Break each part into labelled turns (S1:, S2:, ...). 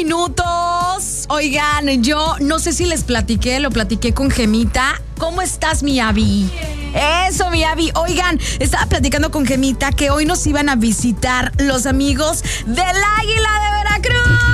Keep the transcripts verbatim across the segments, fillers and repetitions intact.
S1: minutos. Oigan, yo no sé si les platiqué, lo platiqué con Gemita. ¿Cómo estás, mi Abby? Eso, mi Abby. Oigan, estaba platicando con Gemita que hoy nos iban a visitar los amigos del Águila de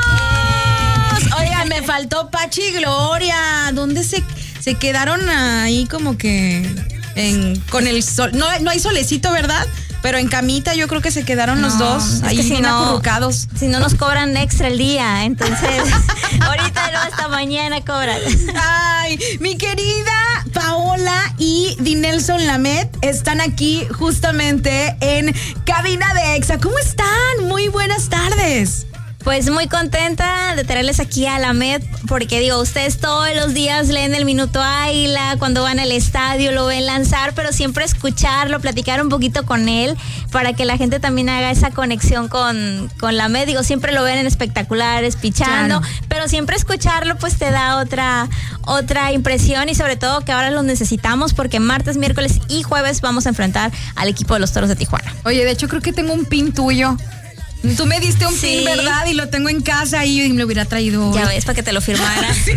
S1: Veracruz. Oigan, me faltó Pachi y Gloria. ¿Dónde se, se quedaron ahí como que en, con el sol? No, no hay solecito, ¿verdad? Pero en camita yo creo que se quedaron no, los dos ahí
S2: si
S1: bien
S2: no,
S1: acurrucados.
S2: Si no nos cobran extra el día, entonces ahorita no, hasta mañana cobran.
S1: Ay, mi querida Paola y Dinelson Lamet están aquí justamente en cabina de Exa. ¿Cómo están? Muy buenas tardes.
S2: Pues muy contenta de tenerles aquí a Lamet, porque digo, ustedes todos los días leen el Minuto Águila, cuando van al estadio lo ven lanzar, pero siempre escucharlo, platicar un poquito con él, para que la gente también haga esa conexión con, con Lamet. Digo, siempre lo ven en espectaculares, pichando, claro, pero siempre escucharlo pues te da otra, otra impresión, y sobre todo que ahora lo necesitamos, porque martes, miércoles y jueves vamos a enfrentar al equipo de los Toros de Tijuana.
S1: Oye, de hecho creo que tengo un pin tuyo. Tú me diste un
S2: sí.
S1: pin, ¿verdad? Y lo tengo en casa y me lo hubiera traído.
S2: Ya ves, para que te lo firmara.
S1: Sí.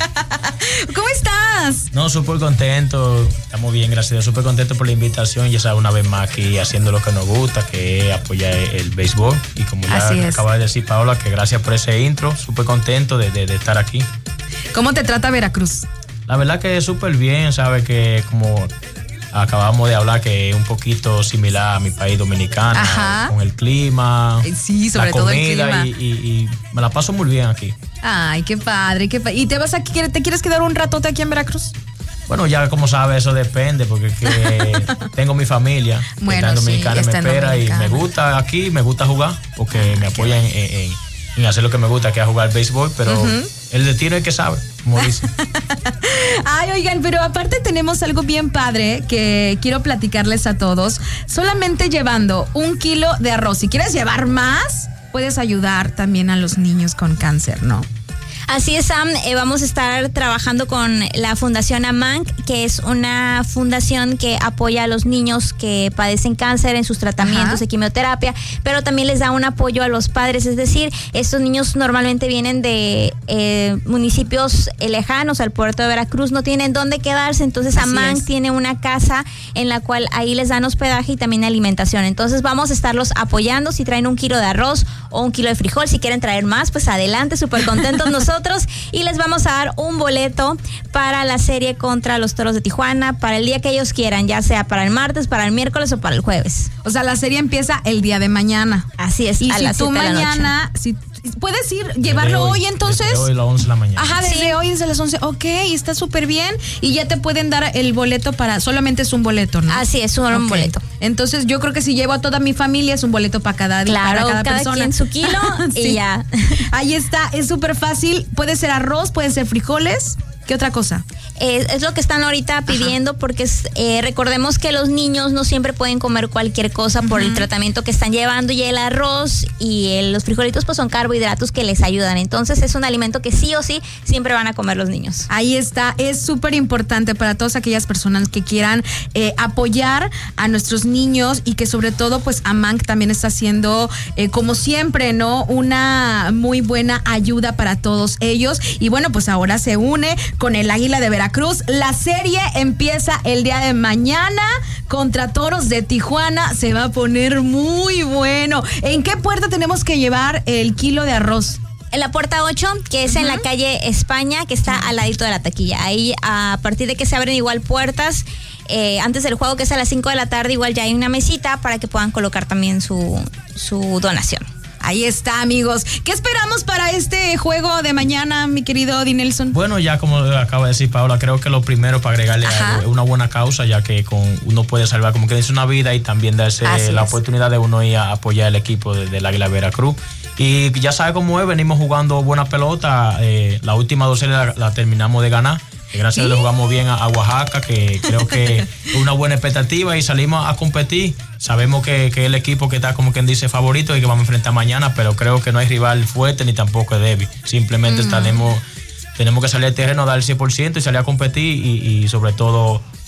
S1: ¿Cómo estás?
S3: No, súper contento. Estamos bien, gracias a Dios. Súper contento por la invitación. Ya sabes, una vez más aquí haciendo lo que nos gusta, que es apoyar el béisbol. Y como ya acaba de decir Paola, que gracias por ese intro. Súper contento de, de, de estar aquí.
S1: ¿Cómo te trata Veracruz?
S3: La verdad que súper bien, ¿sabes? Que como acabamos de hablar, que es un poquito similar a mi país dominicano. Ajá. Con el clima,
S1: sí, sobre
S3: la
S1: todo
S3: comida,
S1: el clima.
S3: Y, y, y me la paso muy bien aquí.
S1: Ay, qué padre, qué padre. ¿Y te vas aquí, te quieres quedar un ratote aquí en Veracruz?
S3: Bueno, ya como sabes, eso depende, porque es que tengo mi familia,
S1: bueno,
S3: está en Dominicana,
S1: sí,
S3: me espera y me gusta aquí, me gusta jugar, porque me apoyan en, en, en hacer lo que me gusta, que es jugar béisbol, pero uh-huh. el destino es que sabe, como dicen.
S1: Ay, oigan, pero aparte tenemos algo bien padre que quiero platicarles a todos. Solamente llevando un kilo de arroz, si quieres llevar más, puedes ayudar también a los niños con cáncer, ¿no?
S2: Así es, Sam. Eh, vamos a estar trabajando con la Fundación AMANC, que es una fundación que apoya a los niños que padecen cáncer en sus tratamientos Ajá. de quimioterapia, pero también les da un apoyo a los padres. Es decir, estos niños normalmente vienen de eh, municipios lejanos al puerto de Veracruz, no tienen dónde quedarse, entonces Así AMANC es. tiene una casa en la cual ahí les dan hospedaje y también alimentación. Entonces vamos a estarlos apoyando. Si traen un kilo de arroz o un kilo de frijol, si quieren traer más, pues adelante, súper contentos nosotros. Y les vamos a dar un boleto para la serie contra los Toros de Tijuana para el día que ellos quieran, ya sea para el martes, para el miércoles o para el jueves.
S1: O sea, la serie empieza el día de mañana.
S2: Así es,
S1: y
S2: a
S1: si
S2: las
S1: tú mañana, si puedes ir, llevarlo hoy, hoy entonces.
S3: Desde hoy a las once de la mañana.
S1: Ajá, desde sí. hoy desde las once. Ok, está súper bien. Y ya te pueden dar el boleto para, solamente es un boleto, ¿no?
S2: Así es, solo okay. un boleto.
S1: Entonces yo creo que si llevo a toda mi familia es un boleto para cada día,
S2: claro,
S1: para cada,
S2: cada
S1: persona.
S2: Quien su kilo sí. y ya.
S1: Ahí está, es súper fácil. Puede ser arroz, puede ser frijoles. ¿Qué otra cosa?
S2: Eh, es lo que están ahorita pidiendo, Ajá. porque es, eh, recordemos que los niños no siempre pueden comer cualquier cosa por uh-huh. el tratamiento que están llevando, y el arroz y el, los frijolitos pues son carbohidratos que les ayudan. Entonces es un alimento que sí o sí siempre van a comer los niños.
S1: Ahí está, es súper importante para todas aquellas personas que quieran eh, apoyar a nuestros niños, y que sobre todo pues AMANC también está haciendo eh, como siempre, ¿no? Una muy buena ayuda para todos ellos. Y bueno, pues ahora se une con el Águila de Veracruz. La serie empieza el día de mañana contra Toros de Tijuana. Se va a poner muy bueno. ¿En qué puerta tenemos que llevar el kilo de arroz?
S2: En la puerta ocho, que es uh-huh. en la calle España, que está al ladito de la taquilla. Ahí, a partir de que se abren igual puertas, eh, antes del juego, que es a las cinco de la tarde, igual ya hay una mesita para que puedan colocar también su, su donación.
S1: Ahí está, amigos. ¿Qué esperamos para este juego de mañana, mi querido Dinelson?
S3: Bueno, ya como acaba de decir Paola, creo que lo primero para agregarle algo es una buena causa, ya que con uno puede salvar, como que dice, una vida, y también darse Así la es. oportunidad de uno ir a apoyar el equipo del de, de Águila Veracruz. Y ya sabe cómo es, venimos jugando buena pelota. Eh, la última dos series la, la terminamos de ganar. Gracias ¿Sí? a Dios jugamos bien a, a Oaxaca, que creo que es una buena expectativa, y salimos a competir. Sabemos que, que es el equipo que está, como quien dice, favorito y que vamos a enfrentar mañana, pero creo que no hay rival fuerte ni tampoco es débil. Simplemente mm. estaremos, tenemos que salir al terreno, dar el cien por ciento y salir a competir, y, y sobre todo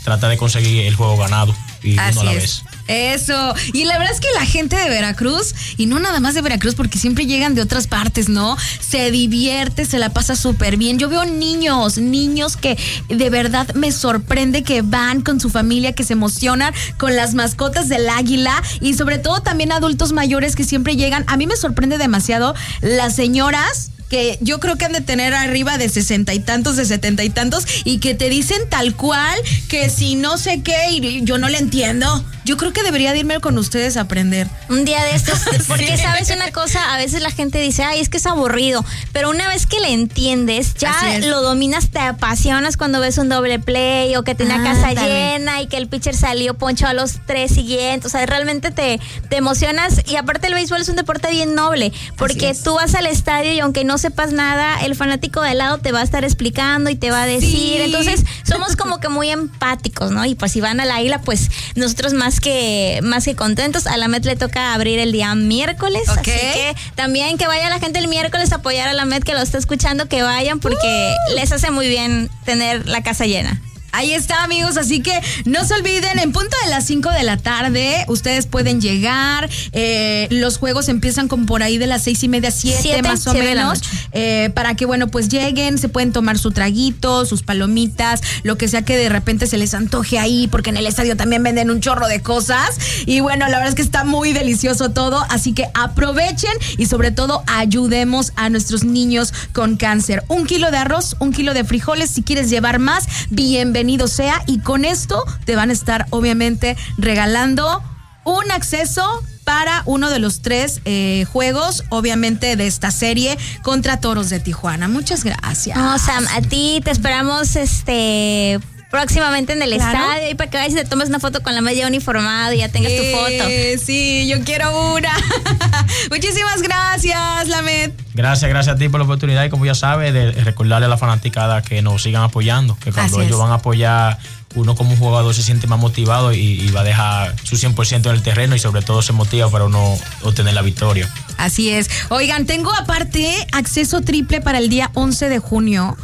S3: trata de conseguir el juego ganado y
S1: Así
S3: uno a la
S1: es.
S3: vez.
S1: Eso. Y la verdad es que la gente de Veracruz, y no nada más de Veracruz, porque siempre llegan de otras partes, ¿no? Se divierte, se la pasa súper bien. Yo veo niños, niños que de verdad me sorprende que van con su familia, que se emocionan con las mascotas del águila, y sobre todo también adultos mayores que siempre llegan. A mí me sorprende demasiado las señoras que yo creo que han de tener arriba de sesenta y tantos, de setenta y tantos, y que te dicen tal cual que si no sé qué, y yo no le entiendo. Yo creo que debería de irme con ustedes a aprender.
S2: Un día de estos, porque sabes una cosa, a veces la gente dice, ay, es que es aburrido, pero una vez que le entiendes, ya lo dominas, te apasionas cuando ves un doble play o que tiene una ah, casa dale. llena y que el pitcher salió poncho a los tres siguientes, o sea, realmente te, te emocionas. Y aparte el béisbol es un deporte bien noble, porque tú vas al estadio y aunque no sepas nada, el fanático de al lado te va a estar explicando y te va a decir, sí. Entonces somos como que muy empáticos, ¿no? Y pues si van a la águila, pues nosotros más que más que contentos. A la Met le toca abrir el día miércoles, okay. Así que también que vaya la gente el miércoles a apoyar a la Met, que lo está escuchando, que vayan porque uh. les hace muy bien tener la casa llena.
S1: Ahí está, amigos, así que no se olviden, en punto de las cinco de la tarde, ustedes pueden llegar, eh, los juegos empiezan como por ahí de las seis y media, siete, siete más o siete menos, eh, para que, bueno, pues lleguen, se pueden tomar su traguito, sus palomitas, lo que sea que de repente se les antoje ahí, porque en el estadio también venden un chorro de cosas, y bueno, la verdad es que está muy delicioso todo, así que aprovechen y sobre todo ayudemos a nuestros niños con cáncer. Un kilo de arroz, un kilo de frijoles, si quieres llevar más, bienvenido sea, y con esto te van a estar obviamente regalando un acceso para uno de los tres eh, juegos, obviamente, de esta serie contra Toros de Tijuana. Muchas gracias.
S2: No, Sam, a ti te esperamos este próximamente en el claro. estadio, y para que vayas y te tomes una foto con la media uniformada y ya tengas eh, tu foto.
S1: Sí, yo quiero una. Muchísimas gracias, Lamet.
S3: Gracias, gracias a ti por la oportunidad, y como ya sabes, de recordarle a la fanaticada que nos sigan apoyando, que cuando ellos van a apoyar, uno como jugador se siente más motivado y, y va a dejar su cien por ciento en el terreno, y sobre todo se motiva para uno obtener la victoria.
S1: Así es. Oigan, tengo aparte acceso triple para el día once de junio.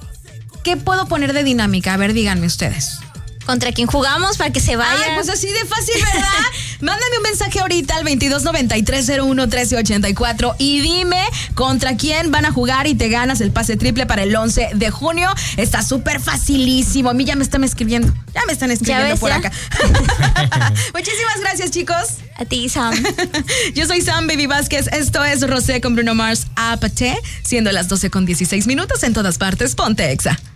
S1: ¿Qué puedo poner de dinámica? A ver, díganme ustedes.
S2: ¿Contra quién jugamos para que se vaya?
S1: Ay, pues así de fácil, ¿verdad? Mándame un mensaje ahorita al veintidós noventa y tres cero uno trece ochenta y cuatro y dime contra quién van a jugar y te ganas el pase triple para el once de junio. Está súper facilísimo. A mí ya me están escribiendo. Ya me están escribiendo ves, por ¿ya? acá. Muchísimas gracias, chicos.
S2: A ti, Sam.
S1: Yo soy Sam Baby Vázquez. Esto es Rosé con Bruno Mars, Apate, siendo las doce con dieciséis minutos en todas partes. Ponte Exa.